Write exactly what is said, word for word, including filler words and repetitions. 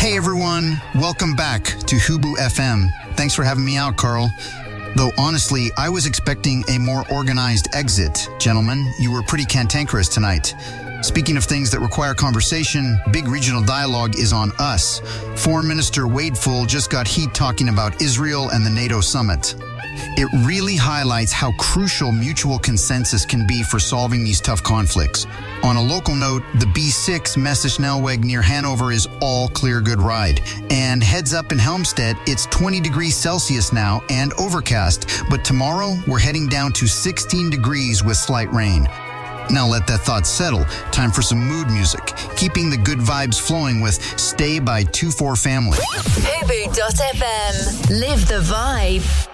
Hey everyone, welcome back to Hubu F M. Thanks for having me out, Carl. Though honestly, I was expecting a more organized exit. Gentlemen, you were pretty cantankerous tonight. Speaking of things that require conversation, big regional dialogue is on us. Foreign Minister Wadeful just got heat talking about Israel and the NATO summit. It really highlights how crucial mutual consensus can be for solving these tough conflicts. On a local note, the B six Messerschnellweg near Hanover is all clear good ride. And heads up in Helmstedt, it's twenty degrees Celsius now and overcast, but tomorrow we're heading down to sixteen degrees with slight rain. Now let that thought settle. Time for some mood music. Keeping the good vibes flowing with Stay by two four Family. Hubu dot F M. Live the vibe.